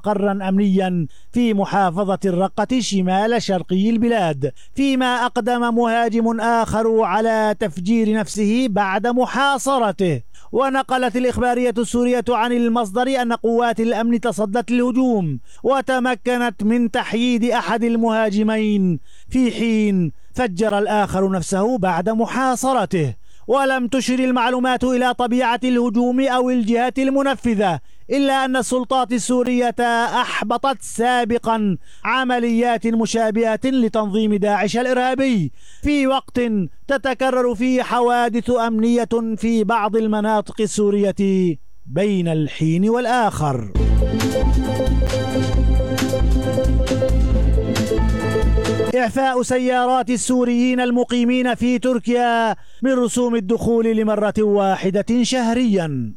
مقرا أمنيا في محافظة الرقة شمال شرقي البلاد، فيما أقدم مهاجم آخر على تفجير نفسه بعد محاصرته. ونقلت الإخبارية السورية عن المصدر أن قوات الأمن تصدت للهجوم وتمكنت من تحييد أحد المهاجمين، في حين فجر الآخر نفسه بعد محاصرته. ولم تشر المعلومات إلى طبيعة الهجوم أو الجهة المنفذة، إلا أن السلطات السورية أحبطت سابقا عمليات مشابهة لتنظيم داعش الإرهابي في وقت تتكرر فيه حوادث أمنية في بعض المناطق السورية بين الحين والآخر. إعفاء سيارات السوريين المقيمين في تركيا من رسوم الدخول لمرة واحدة شهريا.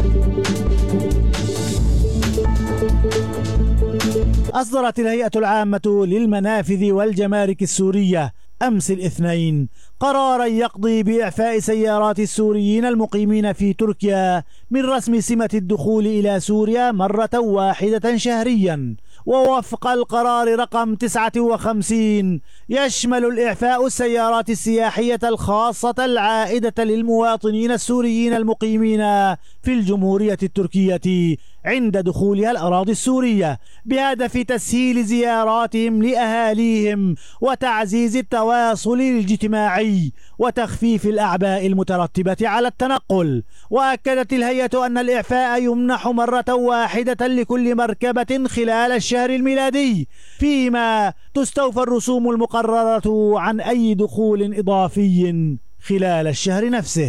أصدرت الهيئة العامة للمنافذ والجمارك السورية أمس الاثنين قرارا يقضي بإعفاء سيارات السوريين المقيمين في تركيا من رسم سمة الدخول إلى سوريا مرة واحدة شهريا. ووفق القرار رقم 59 يشمل الإعفاء السيارات السياحية الخاصة العائدة للمواطنين السوريين المقيمين في الجمهورية التركية عند دخولها الأراضي السورية، بهدف تسهيل زياراتهم لأهاليهم وتعزيز التواصل الاجتماعي وتخفيف الأعباء المترتبة على التنقل. وأكدت الهيئة أن الإعفاء يمنح مرة واحدة لكل مركبة خلال الشهر الميلادي، فيما تستوفى الرسوم المقررة عن أي دخول إضافي خلال الشهر نفسه.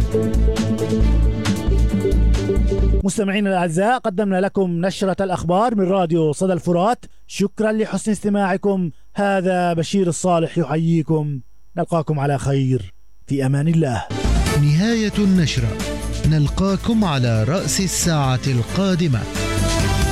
مستمعينا الأعزاء، قدمنا لكم نشرة الأخبار من راديو صدى الفرات. شكرا لحسن استماعكم. هذا بشير الصالح يحييكم. نلقاكم على خير في أمان الله. نهاية النشرة، نلقاكم على رأس الساعة القادمة.